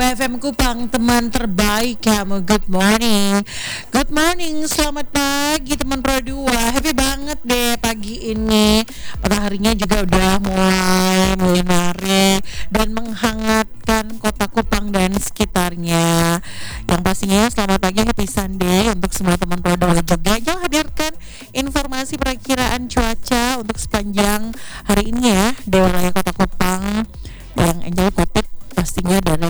FM Kupang, teman terbaik kamu. Good morning. Good morning, selamat pagi teman Pro 2. Happy banget deh pagi ini. Mataharinya juga udah mulai menyinari dan menghangatkan kota Kupang dan sekitarnya. Yang pastinya selamat pagi, happy Sunday untuk semua teman Pro 2 juga. Yang hadirkan informasi perakiraan cuaca untuk sepanjang hari ini ya di wilayah kota Kupang. Yang Angel kutip pastinya dari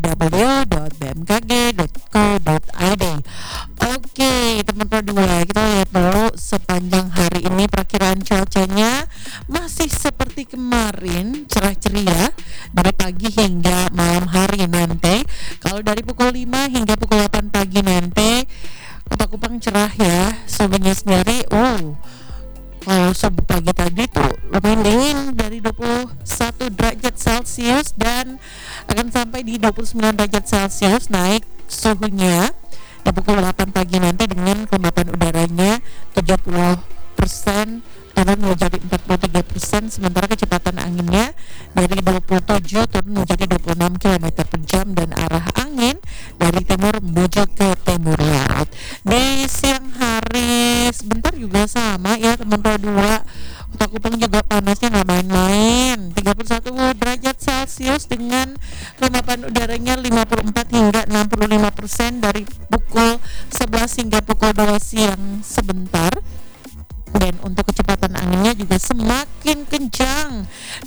www.bmkg.co.id. Oke, teman Pro 2, kita lihat dulu sepanjang hari ini perakiraan cuacanya masih seperti kemarin, cerah ceria dari pagi hingga malam hari nanti. Kalau dari pukul 5 hingga pukul 8 pagi nanti kota Kupang cerah ya, suhunya sendiri kalau subuh pagi tadi tuh lumayan dingin dari 21 derajat Celcius dan akan sampai di 29 derajat Celcius, naik suhunya di pukul 8 pagi nanti dengan kelembapan udaranya 70% turun menjadi 43%, sementara kecepatan anginnya dari 27 turun menjadi 26 km per jam dan arah angin dari timur menuju ke timur laut. Di siang hari sebentar juga sama ya teman Pro 2, kota Kupang juga panasnya nggak main-main, 31 derajat Celcius dengan kelembapan udaranya 54 hingga 65% dari pukul 11 hingga pukul 2 siang sebentar. Dan untuk kecepatan anginnya juga semakin kencang,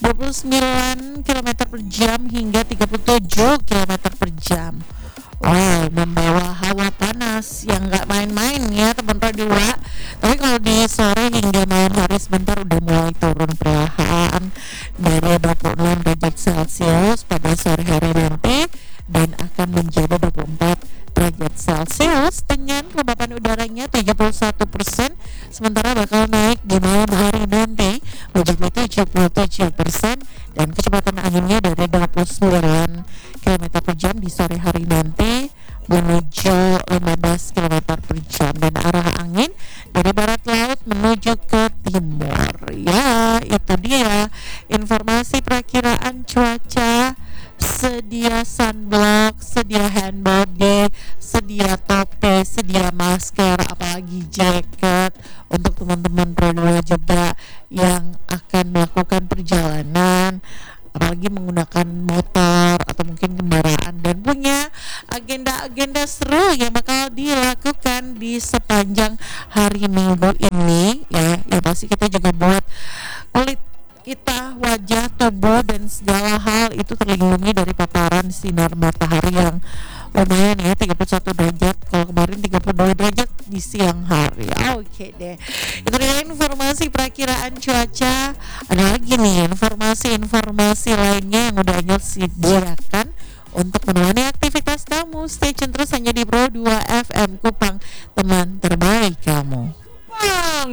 29 km per jam hingga 37 km per jam. Wow, membawa hawa panas yang gak main-main ya teman Pro 2. Tapi kalau di sore hingga malam hari sebentar udah mulai turun perlahan dari 26 derajat Celcius pada sore hari nanti dan akan menjadi 24 derajat Celcius dengan kelembapan udaranya 71%, sementara bakal naik di malam hari nanti menjadi 77% dan kecepatan anginnya dari 29 km per jam di sore hari nanti menuju 15 km per jam dan arah angin dari barat laut menuju ke timur. Ya, itu dia informasi perakiraan cuaca. Sedia sunblock, sedia hand body, sedia topi, sedia masker, apalagi jaket untuk teman-teman Pro 2 juga yang akan melakukan perjalanan, apalagi menggunakan motor atau mungkin kendaraan dan punya agenda-agenda seru yang bakal dilakukan di sepanjang hari Minggu ini ya. Yang pasti kita juga buat kulit kita, wajah, tubuh dan segala hal itu terlindungi dari paparan sinar matahari yang lumayan ya, 31 derajat, kalau kemarin 32 derajat di siang hari. Oke deh, itu dia informasi perakiraan cuaca. Ada lagi nih informasi lainnya yang udah Angel sediakan untuk menemani aktivitas kamu. Stay tune terus hanya di Pro 2 FM Kupang, teman terbaik.